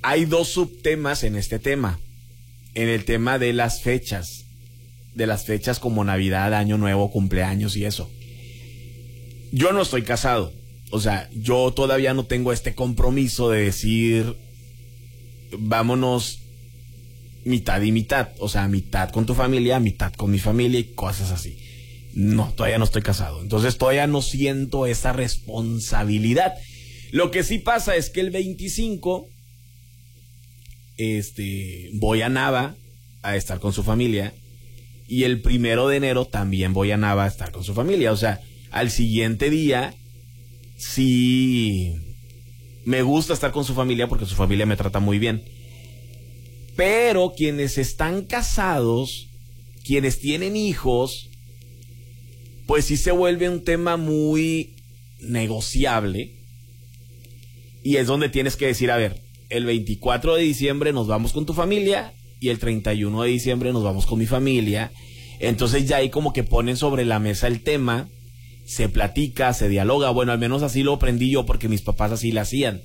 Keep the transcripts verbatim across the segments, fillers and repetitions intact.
hay dos subtemas en este tema. En el tema de las fechas. De las fechas como Navidad, Año Nuevo, cumpleaños y eso. Yo no estoy casado. O sea, yo todavía no tengo este compromiso de decir, vámonos mitad y mitad. O sea, mitad con tu familia, mitad con mi familia y cosas así. No, todavía no estoy casado. Entonces todavía no siento esa responsabilidad. Lo que sí pasa es que el veinticinco, este, voy a Nava a estar con su familia. Y el primero de enero también voy a Nava a estar con su familia. O sea, al siguiente día, sí me gusta estar con su familia porque su familia me trata muy bien. Pero quienes están casados, quienes tienen hijos, pues sí se vuelve un tema muy negociable. Y es donde tienes que decir, a ver, el veinticuatro de diciembre nos vamos con tu familia y el treinta y uno de diciembre nos vamos con mi familia. Entonces ya ahí como que ponen sobre la mesa el tema, se platica, se dialoga. Bueno, al menos así lo aprendí yo porque mis papás así lo hacían.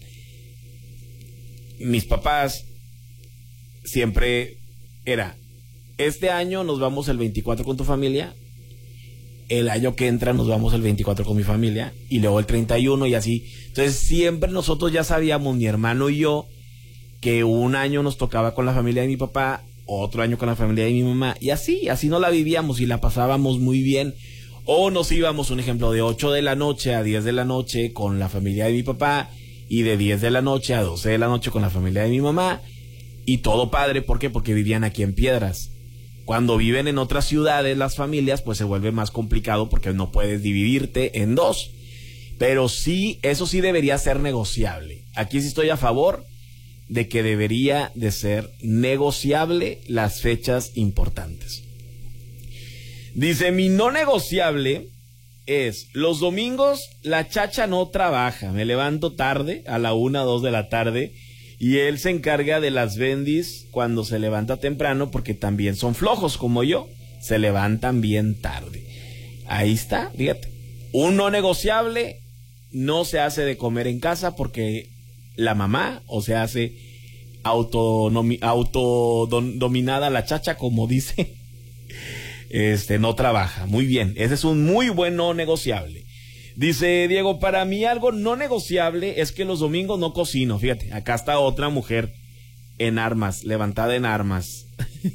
Mis papás siempre era, este año nos vamos el veinticuatro con tu familia, el año que entra nos vamos el veinticuatro con mi familia y luego el treinta y uno y así. Entonces siempre nosotros ya sabíamos, mi hermano y yo, que un año nos tocaba con la familia de mi papá, otro año con la familia de mi mamá, y así, así no la vivíamos y la pasábamos muy bien. O nos íbamos, un ejemplo, de ocho de la noche a diez de la noche con la familia de mi papá, y de diez de la noche a doce de la noche con la familia de mi mamá, y todo padre. ¿Por qué? Porque vivían aquí en Piedras. Cuando viven en otras ciudades las familias, pues se vuelve más complicado porque no puedes dividirte en dos. Pero sí, eso sí debería ser negociable. Aquí sí estoy a favor de que debería de ser negociable las fechas importantes. Dice, mi no negociable es, los domingos la chacha no trabaja, me levanto tarde, a la una, dos de la tarde, y él se encarga de las bendis cuando se levanta temprano, porque también son flojos como yo, se levantan bien tarde. Ahí está, fíjate, un no negociable, no se hace de comer en casa porque la mamá, o se hace autodominada auto la chacha, como dice, este, no trabaja. Muy bien, ese es un muy buen no negociable. Dice Diego, para mí algo no negociable es que los domingos no cocino. Fíjate, acá está otra mujer en armas, levantada en armas.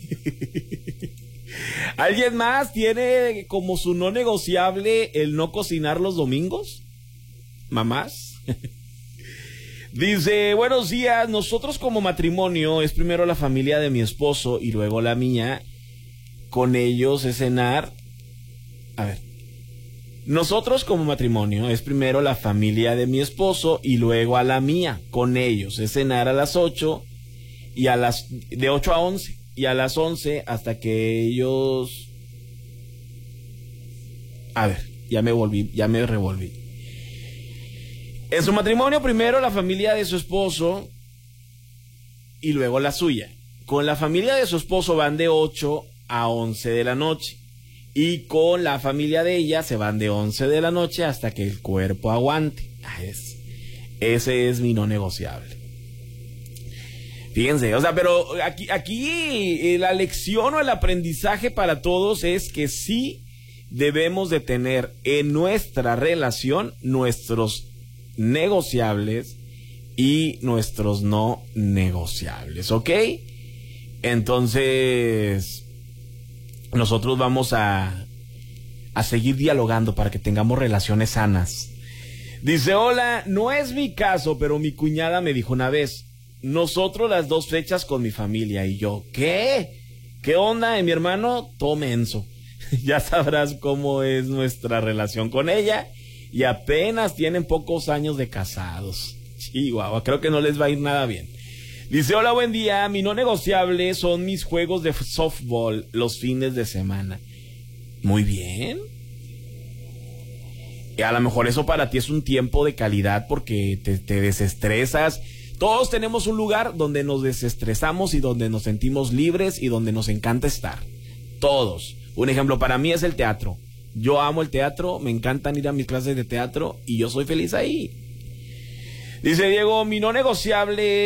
¿Alguien más tiene como su no negociable el no cocinar los domingos? ¿Mamás? Dice, buenos días, nosotros como matrimonio es primero la familia de mi esposo y luego la mía. Con ellos es cenar. A ver. Nosotros como matrimonio es primero la familia de mi esposo y luego a la mía. Con ellos es cenar a las ocho y a las de ocho a once y a las once hasta que ellos. A ver, ya me volví, ya me revolví. En su matrimonio primero la familia de su esposo y luego la suya. Con la familia de su esposo van de ocho a once de la noche. Y con la familia de ella se van de once de la noche hasta que el cuerpo aguante. Ah, es, ese es mi no negociable. Fíjense, o sea, pero aquí, aquí eh, la lección o el aprendizaje para todos es que sí debemos de tener en nuestra relación nuestros negociables y nuestros no negociables, ¿ok? Entonces, nosotros vamos a, a seguir dialogando para que tengamos relaciones sanas. Dice, hola, no es mi caso, pero mi cuñada me dijo una vez, nosotros las dos fechas con mi familia. Y yo, ¿qué? ¿Qué onda? Y mi hermano, todo menso. Ya sabrás cómo es nuestra relación con ella. Y apenas tienen pocos años de casados. Chihuahua, creo que no les va a ir nada bien. Dice, hola, buen día, mi no negociable son mis juegos de softball los fines de semana. Muy bien. Y a lo mejor eso para ti es un tiempo de calidad porque te, te desestresas. Todos tenemos un lugar donde nos desestresamos y donde nos sentimos libres y donde nos encanta estar. Todos. Un ejemplo para mí es el teatro. Yo amo el teatro, me encantan ir a mis clases de teatro y yo soy feliz ahí. Dice Diego, mi no negociable